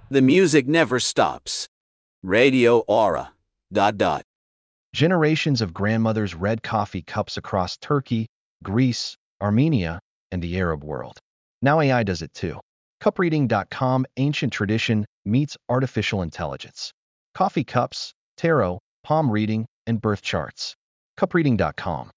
The music never stops. Radio Aura. ... Generations of grandmothers read coffee cups across Turkey, Greece, Armenia, and the Arab world. Now AI does it too. Cupreading.com, ancient tradition meets artificial intelligence. Coffee cups, tarot, palm reading, and birth charts. Cupreading.com.